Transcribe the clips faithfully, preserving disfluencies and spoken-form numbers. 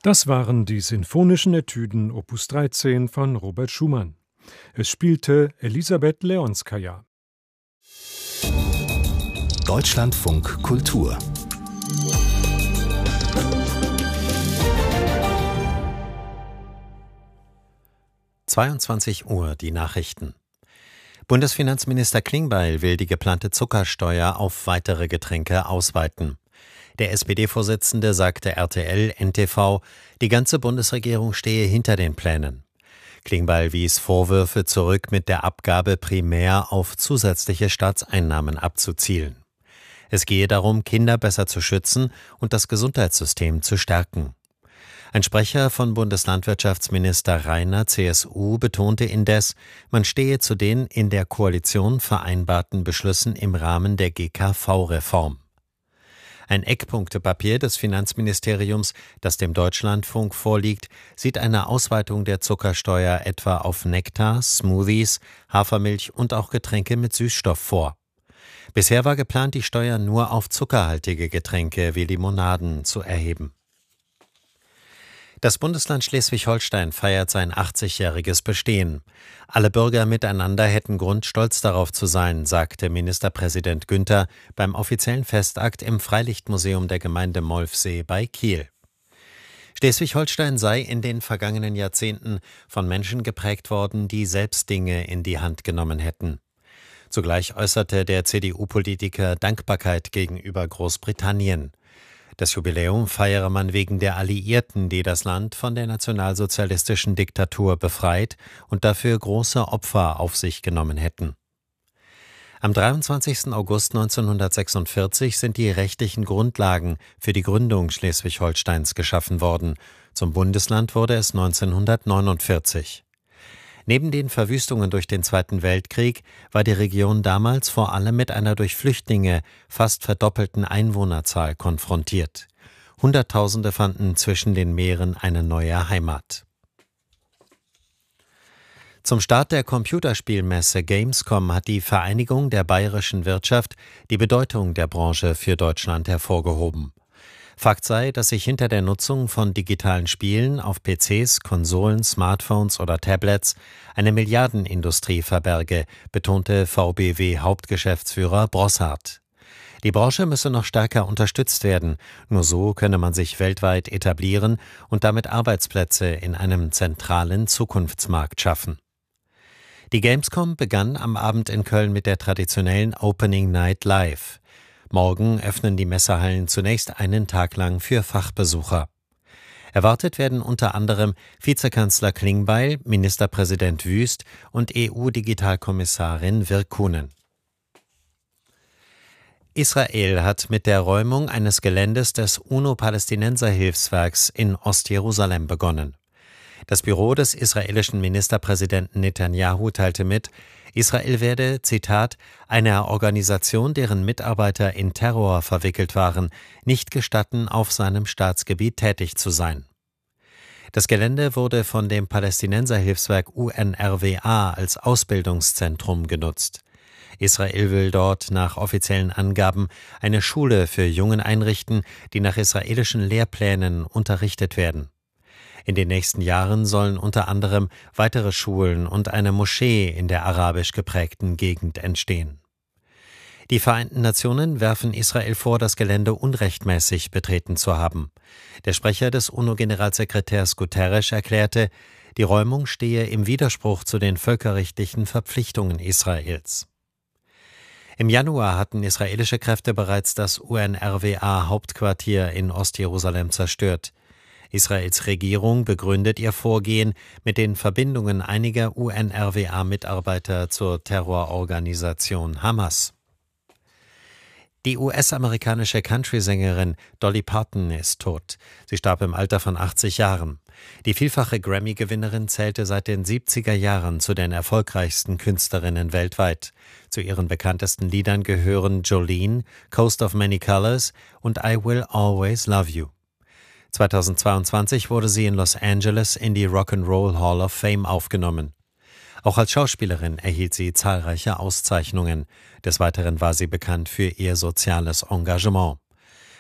Das waren die Sinfonischen Etüden Opus dreizehn von Robert Schumann. Es spielte Elisabeth Leonskaja. Deutschlandfunk Kultur. zweiundzwanzig Uhr, die Nachrichten. Bundesfinanzminister Klingbeil will die geplante Zuckersteuer auf weitere Getränke ausweiten. Der S P D-Vorsitzende sagte R T L N T V, die ganze Bundesregierung stehe hinter den Plänen. Klingbeil wies Vorwürfe zurück, mit der Abgabe primär auf zusätzliche Staatseinnahmen abzuzielen. Es gehe darum, Kinder besser zu schützen und das Gesundheitssystem zu stärken. Ein Sprecher von Bundeslandwirtschaftsminister Rainer C S U betonte indes, man stehe zu den in der Koalition vereinbarten Beschlüssen im Rahmen der G K V-Reform. Ein Eckpunktepapier des Finanzministeriums, das dem Deutschlandfunk vorliegt, sieht eine Ausweitung der Zuckersteuer etwa auf Nektar, Smoothies, Hafermilch und auch Getränke mit Süßstoff vor. Bisher war geplant, die Steuer nur auf zuckerhaltige Getränke wie Limonaden zu erheben. Das Bundesland Schleswig-Holstein feiert sein achtzigjähriges Bestehen. Alle Bürger miteinander hätten Grund, stolz darauf zu sein, sagte Ministerpräsident Günther beim offiziellen Festakt im Freilichtmuseum der Gemeinde Molfsee bei Kiel. Schleswig-Holstein sei in den vergangenen Jahrzehnten von Menschen geprägt worden, die selbst Dinge in die Hand genommen hätten. Zugleich äußerte der C D U-Politiker Dankbarkeit gegenüber Großbritannien. Das Jubiläum feiere man wegen der Alliierten, die das Land von der nationalsozialistischen Diktatur befreit und dafür große Opfer auf sich genommen hätten. Am dreiundzwanzigsten August neunzehnhundertsechsundvierzig sind die rechtlichen Grundlagen für die Gründung Schleswig-Holsteins geschaffen worden. Zum Bundesland wurde es neunzehnhundertneunundvierzig. Neben den Verwüstungen durch den Zweiten Weltkrieg war die Region damals vor allem mit einer durch Flüchtlinge fast verdoppelten Einwohnerzahl konfrontiert. Hunderttausende fanden zwischen den Meeren eine neue Heimat. Zum Start der Computerspielmesse Gamescom hat die Vereinigung der bayerischen Wirtschaft die Bedeutung der Branche für Deutschland hervorgehoben. Fakt sei, dass sich hinter der Nutzung von digitalen Spielen auf P Cs, Konsolen, Smartphones oder Tablets eine Milliardenindustrie verberge, betonte V B W-Hauptgeschäftsführer Brossart. Die Branche müsse noch stärker unterstützt werden, nur so könne man sich weltweit etablieren und damit Arbeitsplätze in einem zentralen Zukunftsmarkt schaffen. Die Gamescom begann am Abend in Köln mit der traditionellen Opening Night Live. Morgen öffnen die Messehallen zunächst einen Tag lang für Fachbesucher. Erwartet werden unter anderem Vizekanzler Klingbeil, Ministerpräsident Wüst und E U-Digitalkommissarin Virkkunen. Israel hat mit der Räumung eines Geländes des UNO-Palästinenser-Hilfswerks in Ostjerusalem begonnen. Das Büro des israelischen Ministerpräsidenten Netanyahu teilte mit, Israel werde, Zitat, einer Organisation, deren Mitarbeiter in Terror verwickelt waren, nicht gestatten, auf seinem Staatsgebiet tätig zu sein. Das Gelände wurde von dem Palästinenserhilfswerk U N R W A als Ausbildungszentrum genutzt. Israel will dort nach offiziellen Angaben eine Schule für Jungen einrichten, die nach israelischen Lehrplänen unterrichtet werden. In den nächsten Jahren sollen unter anderem weitere Schulen und eine Moschee in der arabisch geprägten Gegend entstehen. Die Vereinten Nationen werfen Israel vor, das Gelände unrechtmäßig betreten zu haben. Der Sprecher des UNO-Generalsekretärs Guterres erklärte, die Räumung stehe im Widerspruch zu den völkerrechtlichen Verpflichtungen Israels. Im Januar hatten israelische Kräfte bereits das U N R W A-Hauptquartier in Ostjerusalem zerstört. Israels Regierung begründet ihr Vorgehen mit den Verbindungen einiger U N R W A-Mitarbeiter zur Terrororganisation Hamas. Die U S-amerikanische Country-Sängerin Dolly Parton ist tot. Sie starb im Alter von achtzig Jahren. Die vielfache Grammy-Gewinnerin zählte seit den siebziger Jahren zu den erfolgreichsten Künstlerinnen weltweit. Zu ihren bekanntesten Liedern gehören Jolene, Coast of Many Colors und I Will Always Love You. zweitausendzweiundzwanzig wurde sie in Los Angeles in die Rock'n'Roll Hall of Fame aufgenommen. Auch als Schauspielerin erhielt sie zahlreiche Auszeichnungen. Des Weiteren war sie bekannt für ihr soziales Engagement.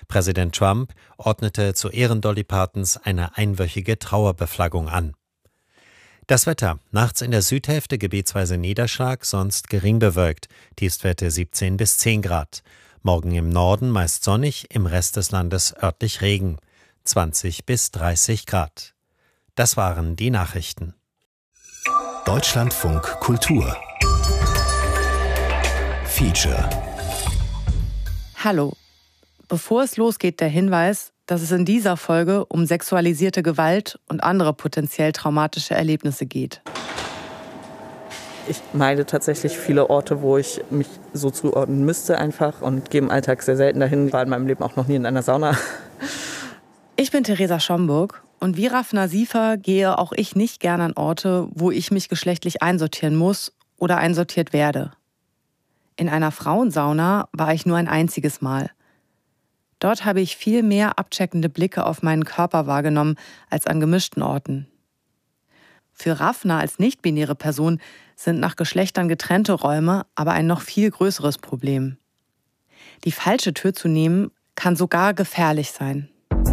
Präsident Trump ordnete zu Ehren Dolly Partons eine einwöchige Trauerbeflaggung an. Das Wetter. Nachts in der Südhälfte gebietsweise Niederschlag, sonst gering bewölkt. Tiefstwerte siebzehn bis zehn Grad. Morgen im Norden meist sonnig, im Rest des Landes örtlich Regen. zwanzig bis dreißig Grad. Das waren die Nachrichten. Deutschlandfunk Kultur Feature. Hallo. Bevor es losgeht, der Hinweis, dass es in dieser Folge um sexualisierte Gewalt und andere potenziell traumatische Erlebnisse geht. Ich meide tatsächlich viele Orte, wo ich mich so zuordnen müsste einfach und gehe im Alltag sehr selten dahin. War in meinem Leben auch noch nie in einer Sauna. Ich bin Theresa Schomburg und wie Rafna Siefer gehe auch ich nicht gern an Orte, wo ich mich geschlechtlich einsortieren muss oder einsortiert werde. In einer Frauensauna war ich nur ein einziges Mal. Dort habe ich viel mehr abcheckende Blicke auf meinen Körper wahrgenommen als an gemischten Orten. Für Rafna als nicht-binäre Person sind nach Geschlechtern getrennte Räume aber ein noch viel größeres Problem. Die falsche Tür zu nehmen, kann sogar gefährlich sein.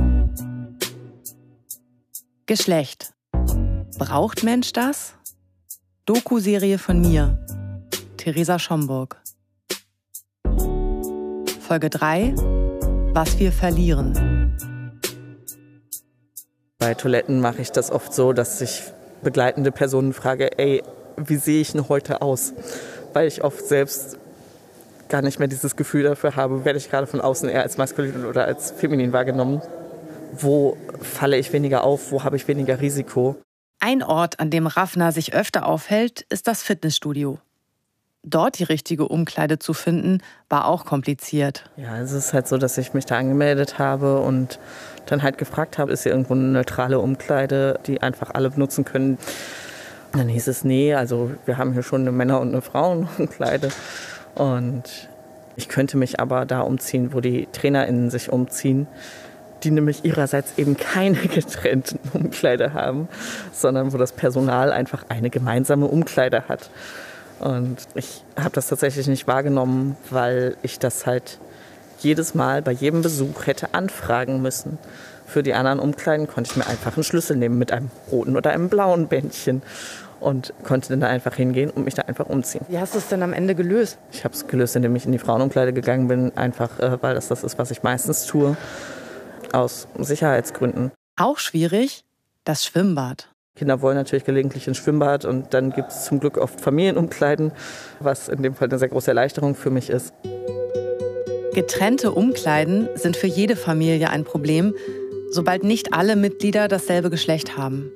Geschlecht. Braucht Mensch das? Doku-Serie von mir, Theresa Schomburg. Folge drei. Was wir verlieren. Bei Toiletten mache ich das oft so, dass ich begleitende Personen frage, ey, wie sehe ich denn heute aus? Weil ich oft selbst gar nicht mehr dieses Gefühl dafür habe, werde ich gerade von außen eher als maskulin oder als feminin wahrgenommen. Wo falle ich weniger auf, wo habe ich weniger Risiko? Ein Ort, an dem Rafna sich öfter aufhält, ist das Fitnessstudio. Dort die richtige Umkleide zu finden, war auch kompliziert. Ja, es ist halt so, dass ich mich da angemeldet habe und dann halt gefragt habe, ist hier irgendwo eine neutrale Umkleide, die einfach alle benutzen können. Und dann hieß es, nee, also wir haben hier schon eine Männer- und eine Frauenumkleide. Und ich könnte mich aber da umziehen, wo die TrainerInnen sich umziehen, die nämlich ihrerseits eben keine getrennten Umkleide haben, sondern wo das Personal einfach eine gemeinsame Umkleide hat. Und ich habe das tatsächlich nicht wahrgenommen, weil ich das halt jedes Mal bei jedem Besuch hätte anfragen müssen. Für die anderen Umkleiden konnte ich mir einfach einen Schlüssel nehmen mit einem roten oder einem blauen Bändchen und konnte dann da einfach hingehen und mich da einfach umziehen. Wie hast du es denn am Ende gelöst? Ich habe es gelöst, indem ich in die Frauenumkleide gegangen bin, einfach äh, weil das das ist, was ich meistens tue, aus Sicherheitsgründen. Auch schwierig, das Schwimmbad. Kinder wollen natürlich gelegentlich ins Schwimmbad und dann gibt es zum Glück oft Familienumkleiden, was in dem Fall eine sehr große Erleichterung für mich ist. Getrennte Umkleiden sind für jede Familie ein Problem, sobald nicht alle Mitglieder dasselbe Geschlecht haben.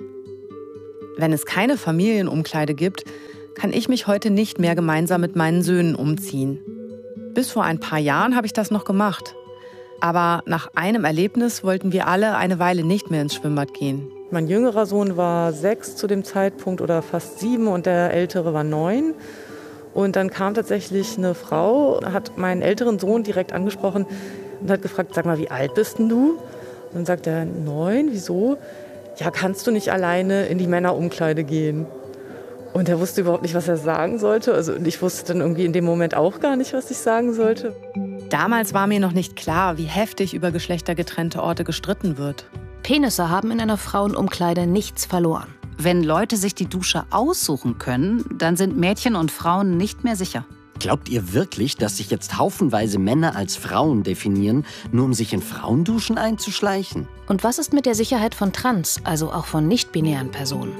Wenn es keine Familienumkleide gibt, kann ich mich heute nicht mehr gemeinsam mit meinen Söhnen umziehen. Bis vor ein paar Jahren habe ich das noch gemacht. Aber nach einem Erlebnis wollten wir alle eine Weile nicht mehr ins Schwimmbad gehen. Mein jüngerer Sohn war sechs zu dem Zeitpunkt oder fast sieben und der ältere war neun. Und dann kam tatsächlich eine Frau, hat meinen älteren Sohn direkt angesprochen und hat gefragt, sag mal, wie alt bist denn du? Und dann sagt er, neun, wieso? Ja, kannst du nicht alleine in die Männerumkleide gehen? Und er wusste überhaupt nicht, was er sagen sollte. Also ich wusste dann irgendwie in dem Moment auch gar nicht, was ich sagen sollte. Damals war mir noch nicht klar, wie heftig über geschlechtergetrennte Orte gestritten wird. Penisse haben in einer Frauenumkleide nichts verloren. Wenn Leute sich die Dusche aussuchen können, dann sind Mädchen und Frauen nicht mehr sicher. Glaubt ihr wirklich, dass sich jetzt haufenweise Männer als Frauen definieren, nur um sich in Frauenduschen einzuschleichen? Und was ist mit der Sicherheit von Trans, also auch von nicht-binären Personen?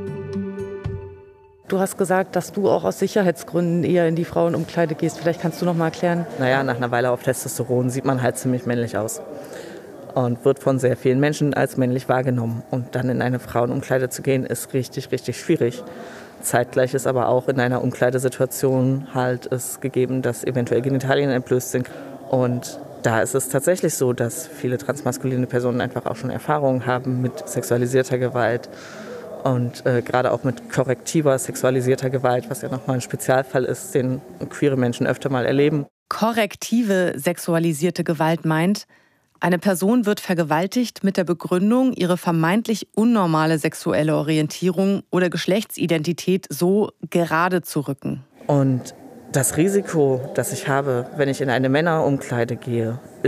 Du hast gesagt, dass du auch aus Sicherheitsgründen eher in die Frauenumkleide gehst. Vielleicht kannst du noch mal erklären. Naja, nach einer Weile auf Testosteron sieht man halt ziemlich männlich aus. Und wird von sehr vielen Menschen als männlich wahrgenommen. Und dann in eine Frauenumkleide zu gehen, ist richtig, richtig schwierig. Zeitgleich ist aber auch in einer Umkleidesituation halt es gegeben, dass eventuell Genitalien entblößt sind. Und da ist es tatsächlich so, dass viele transmaskuline Personen einfach auch schon Erfahrungen haben mit sexualisierter Gewalt. Und äh, gerade auch mit korrektiver sexualisierter Gewalt, was ja nochmal ein Spezialfall ist, den queere Menschen öfter mal erleben. Korrektive sexualisierte Gewalt meint, eine Person wird vergewaltigt mit der Begründung, ihre vermeintlich unnormale sexuelle Orientierung oder Geschlechtsidentität so gerade zu rücken. Und das Risiko, das ich habe, wenn ich in eine Männerumkleide gehe, ist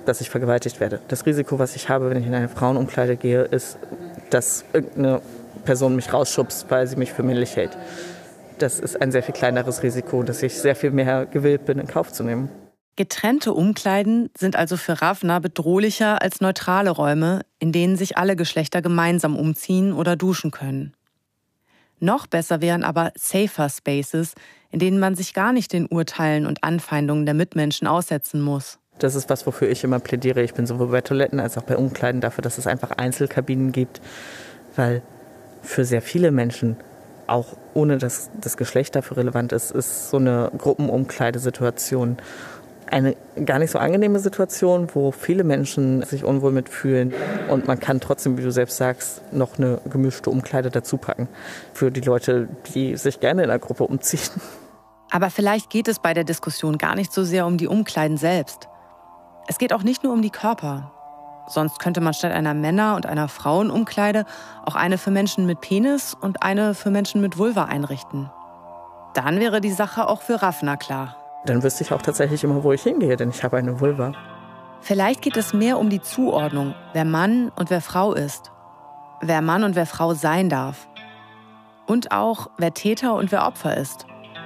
dass ich vergewaltigt werde. Das Risiko, was ich habe, wenn ich in eine Frauenumkleide gehe, ist, dass irgendeine Person mich rausschubst, weil sie mich für männlich hält. Das ist ein sehr viel kleineres Risiko, das ich sehr viel mehr gewillt bin, in Kauf zu nehmen. Getrennte Umkleiden sind also für Ravna bedrohlicher als neutrale Räume, in denen sich alle Geschlechter gemeinsam umziehen oder duschen können. Noch besser wären aber safer Spaces, in denen man sich gar nicht den Urteilen und Anfeindungen der Mitmenschen aussetzen muss. Das ist was, wofür ich immer plädiere. Ich bin sowohl bei Toiletten als auch bei Umkleiden dafür, dass es einfach Einzelkabinen gibt, weil für sehr viele Menschen, auch ohne dass das Geschlecht dafür relevant ist, ist so eine Gruppenumkleidesituation eine gar nicht so angenehme Situation, wo viele Menschen sich unwohl mitfühlen. Und man kann trotzdem, wie du selbst sagst, noch eine gemischte Umkleide dazu packen. Für die Leute, die sich gerne in einer Gruppe umziehen. Aber vielleicht geht es bei der Diskussion gar nicht so sehr um die Umkleiden selbst. Es geht auch nicht nur um die Körper. Sonst könnte man statt einer Männer- und einer Frauenumkleide auch eine für Menschen mit Penis und eine für Menschen mit Vulva einrichten. Dann wäre die Sache auch für Ravna klar. Dann wüsste ich auch tatsächlich immer, wo ich hingehe, denn ich habe eine Vulva. Vielleicht geht es mehr um die Zuordnung, wer Mann und wer Frau ist. Wer Mann und wer Frau sein darf. Und auch, wer Täter und wer Opfer ist.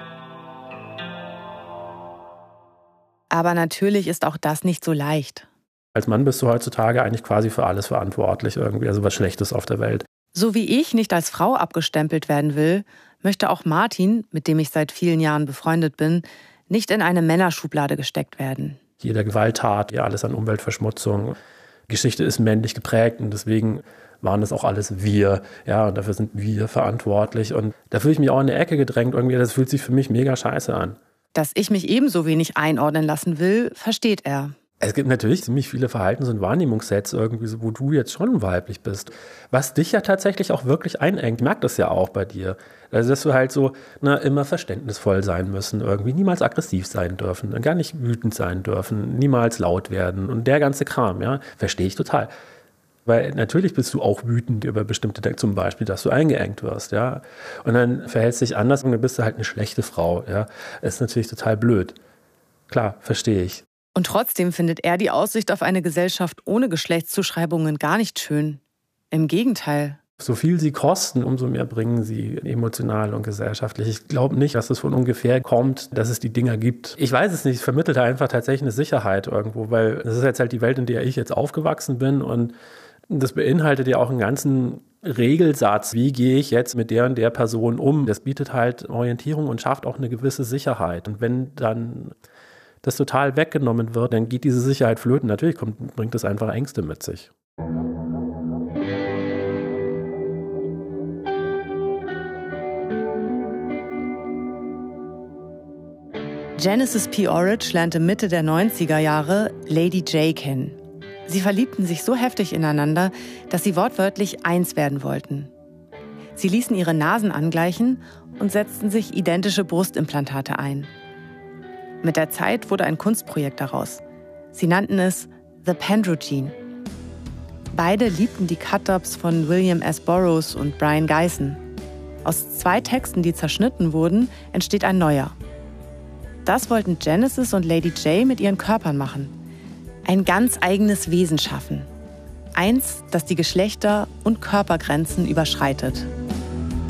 Aber natürlich ist auch das nicht so leicht. Als Mann bist du heutzutage eigentlich quasi für alles verantwortlich, irgendwie, also was Schlechtes auf der Welt. So wie ich nicht als Frau abgestempelt werden will, möchte auch Martin, mit dem ich seit vielen Jahren befreundet bin, nicht in eine Männerschublade gesteckt werden. Jede Gewalttat, ja, alles an Umweltverschmutzung. Geschichte ist männlich geprägt und deswegen waren das auch alles wir. Ja, und dafür sind wir verantwortlich. Und da fühle ich mich auch in eine Ecke gedrängt. Irgendwie, das fühlt sich für mich mega scheiße an. Dass ich mich ebenso wenig einordnen lassen will, versteht er. Es gibt natürlich ziemlich viele Verhaltens- und Wahrnehmungssets, irgendwie, wo du jetzt schon weiblich bist. Was dich ja tatsächlich auch wirklich einengt. Ich merke das ja auch bei dir. Also, dass du halt so na, immer verständnisvoll sein müssen, irgendwie niemals aggressiv sein dürfen, gar nicht wütend sein dürfen, niemals laut werden und der ganze Kram, ja, verstehe ich total. Weil natürlich bist du auch wütend über bestimmte Dinge, zum Beispiel, dass du eingeengt wirst, ja. Und dann verhältst du dich anders und dann bist du halt eine schlechte Frau, ja. Das ist natürlich total blöd. Klar, verstehe ich. Und trotzdem findet er die Aussicht auf eine Gesellschaft ohne Geschlechtszuschreibungen gar nicht schön. Im Gegenteil. So viel sie kosten, umso mehr bringen sie emotional und gesellschaftlich. Ich glaube nicht, dass es von ungefähr kommt, dass es die Dinger gibt. Ich weiß es nicht, es vermittelt einfach tatsächlich eine Sicherheit irgendwo, weil das ist jetzt halt die Welt, in der ich jetzt aufgewachsen bin und das beinhaltet ja auch einen ganzen Regelsatz, wie gehe ich jetzt mit der und der Person um. Das bietet halt Orientierung und schafft auch eine gewisse Sicherheit. Und wenn dann das total weggenommen wird, dann geht diese Sicherheit flöten. Natürlich kommt, bringt das einfach Ängste mit sich. Genesis P. Orridge lernte Mitte der neunziger Jahre Lady J kennen. Sie verliebten sich so heftig ineinander, dass sie wortwörtlich eins werden wollten. Sie ließen ihre Nasen angleichen und setzten sich identische Brustimplantate ein. Mit der Zeit wurde ein Kunstprojekt daraus. Sie nannten es The Pendrogene. Beide liebten die Cut-Ups von William S. Burroughs und Brian Gysin. Aus zwei Texten, die zerschnitten wurden, entsteht ein neuer. Das wollten Genesis und Lady J mit ihren Körpern machen. Ein ganz eigenes Wesen schaffen. Eins, das die Geschlechter- und Körpergrenzen überschreitet.